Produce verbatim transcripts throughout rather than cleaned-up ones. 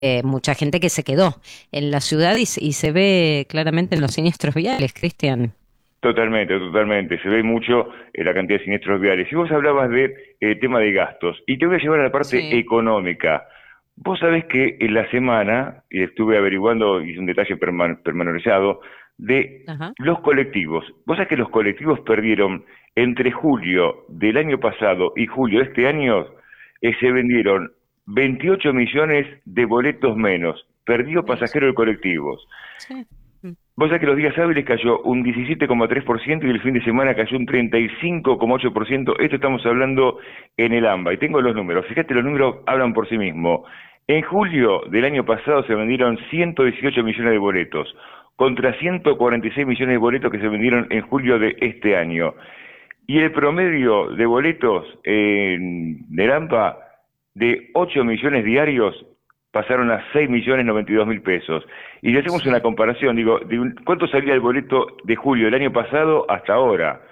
eh, mucha gente que se quedó en la ciudad y, se- y se ve claramente en los siniestros viales, Cristian. Totalmente, totalmente. Se ve mucho eh, la cantidad de siniestros viales. Y vos hablabas de eh, tema de gastos. Y te voy a llevar a la parte Sí. económica. Vos sabés que en la semana, y estuve averiguando, hice un detalle perman- pormenorizado, de Ajá. los colectivos. Vos sabés que los colectivos perdieron entre julio del año pasado y julio de este año, eh, se vendieron veintiocho millones de boletos menos. Perdió Mira vos. pasajero de colectivos. Sí. Mm. Vos sabés que los días hábiles cayó un diecisiete coma tres por ciento y el fin de semana cayó un treinta y cinco coma ocho por ciento. Esto estamos hablando en el AMBA. Y tengo los números. Fíjate, los números hablan por sí mismos. En julio del año pasado se vendieron ciento dieciocho millones de boletos, contra ciento cuarenta y seis millones de boletos que se vendieron en julio de este año. Y el promedio de boletos en el AMBA de ocho millones diarios pasaron a seis millones noventa y dos mil pesos. Y le hacemos una Sí. comparación, digo, de un- ¿cuánto salía el boleto de julio del año pasado hasta ahora?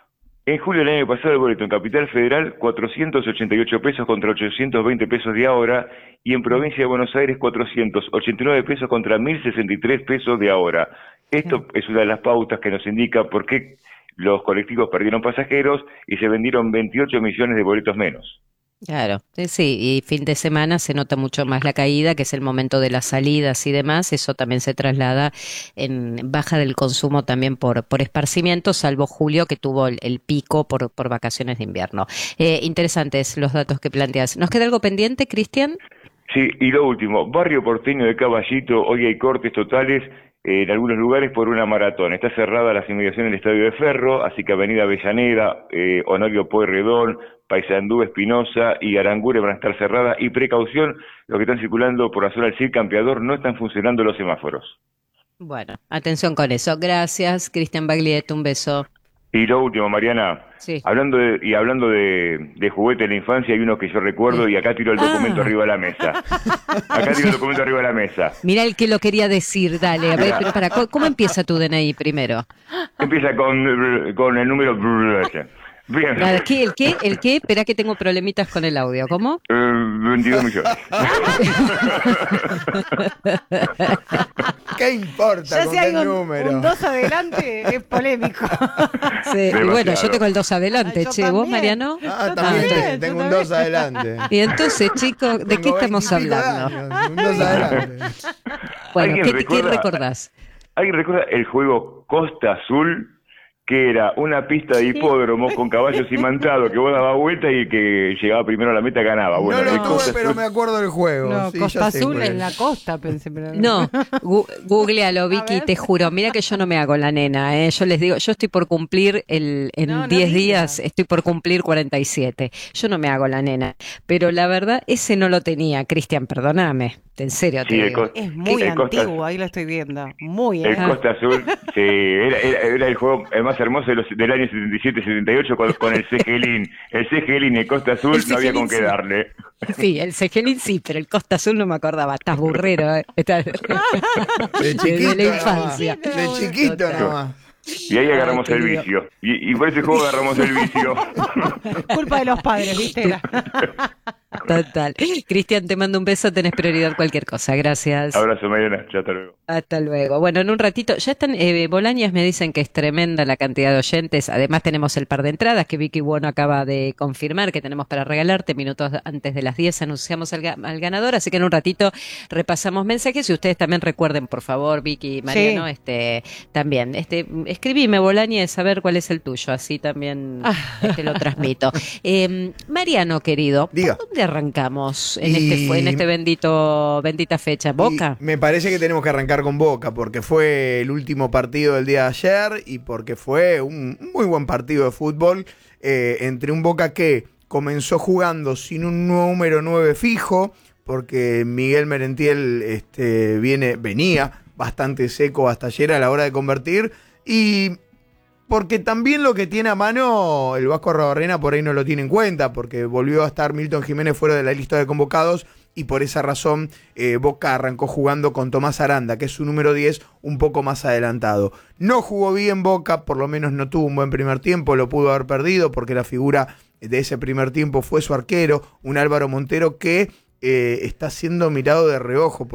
En julio del año pasado el boleto en Capital Federal cuatrocientos ochenta y ocho pesos contra ochocientos veinte pesos de ahora, y en Mm. Provincia de Buenos Aires cuatrocientos ochenta y nueve pesos contra mil sesenta y tres pesos de ahora. Sí. Esto es una de las pautas que nos indica por qué los colectivos perdieron pasajeros y se vendieron veintiocho millones de boletos menos. Claro, eh, sí, y fin de semana se nota mucho más la caída, que es el momento de las salidas y demás. Eso también se traslada en baja del consumo también por, por esparcimiento, salvo julio, que tuvo el, el pico por, por vacaciones de invierno. Eh, interesantes los datos que planteas. ¿Nos queda algo pendiente, Cristian? Sí, y lo último, barrio porteño de Caballito, hoy hay cortes totales eh, en algunos lugares por una maratón. Está cerrada las inmediaciones del Estadio de Ferro, así que Avenida Avellaneda, eh, Honorio Pueyrredón, Paysandú, Espinosa y Aranguren van a estar cerradas. Y precaución, los que están circulando por la zona del Cid Campeador, no están funcionando los semáforos. Bueno, atención con eso. Gracias, Cristian Baglietto, un beso. Y lo último, Mariana, Sí. hablando de, y hablando de, de juguete de la infancia, hay uno que yo recuerdo Sí. y acá tiro el documento Ah, arriba de la mesa. Acá tiro el documento arriba de la mesa. mira el que lo quería decir, dale. A ver, Mirá, pero para, ¿cómo cómo empieza tu D N I primero? empieza con, con el número... Bien, Nada, ¿qué? ¿El qué? ¿El qué? Espera que tengo problemitas con el audio. ¿Cómo? eh, veintidós millones. ¿Qué importa Ya con si qué hay un, número? un dos adelante, es polémico. Sí, y bueno, yo Demasiado. tengo el dos adelante, Ah, yo che. ¿Vos, también. Mariano? Ah, Yo también también, te- tengo yo un también. dos adelante. Y entonces, chicos, ¿de qué Tengo estamos veinte y pico de hablando? años, un dos adelante. Bueno, ¿Alguien ¿qué, qué recuerda? recordás? ¿Alguien recuerda el juego Costa Azul? Que era una pista de hipódromo con caballos imantados que vos dabas vuelta y el que llegaba primero a la meta ganaba. Bueno, No el lo tuve, Costa pero Azul- me acuerdo del juego. No, Sí, Costa ya sé Azul cuál en es. la costa, pensé. Pero... No, gu- googlealo, Vicky, ver. te juro. Mira que yo no me hago la nena, ¿eh? Yo les digo, yo estoy por cumplir el, en No, no diez digas. días, estoy por cumplir cuarenta y siete. Yo no me hago la nena. Pero la verdad, ese no lo tenía, Cristian, perdóname. En serio te Sí, el digo. Costa- Es muy el Costa- antiguo, ahí lo estoy viendo. Muy, El ¿eh? Costa Azul, sí, era, era, era el juego el más hermoso de los, del año setenta y siete setenta y ocho con, con el Cegelín. El Cegelín y el Costa Azul El no había con Cegelín, qué sí. darle. Sí, el Cegelín sí, pero el Costa Azul no me acordaba. Estás burrero, ¿eh? Estás- De Desde chiquito. la nada infancia. más. De chiquito Total. nada más. Y ahí agarramos Ay, el querido. vicio. Y, y por ese juego agarramos el vicio. Culpa de los padres, ¿viste? Era. Total. Cristian, te mando un beso, tenés prioridad cualquier cosa. Gracias. Abrazo, Mariana. Ya hasta luego. Hasta luego. Bueno, en un ratito, ya están, eh, Bolaños me dicen que es tremenda la cantidad de oyentes. Además tenemos el par de entradas que Vicky Bueno acaba de confirmar que tenemos para regalarte. Minutos antes de las diez anunciamos al, ga- al ganador, así que en un ratito repasamos mensajes y ustedes también recuerden, por favor, Vicky y Mariano, Sí. este, también, este, escribime, Bolaños, a ver cuál es el tuyo, así también este, lo transmito. Eh, Mariano, querido, Diga. ¿por dónde arrancamos en Y- este fue en este bendito bendita fecha? ¿Boca? Y me parece que tenemos que arrancar con Boca, porque fue el último partido del día de ayer y porque fue un muy buen partido de fútbol eh, entre un Boca que comenzó jugando sin un número nueve fijo, porque Miguel Merentiel este, viene, venía bastante seco hasta ayer a la hora de convertir, y porque también lo que tiene a mano el Vasco Arrobarrena por ahí no lo tiene en cuenta, porque volvió a estar Milton Jiménez fuera de la lista de convocados y por esa razón eh, Boca arrancó jugando con Tomás Aranda, que es su número diez, un poco más adelantado. No jugó bien Boca, por lo menos no tuvo un buen primer tiempo, lo pudo haber perdido porque la figura de ese primer tiempo fue su arquero, un Álvaro Montero que eh, está siendo mirado de reojo.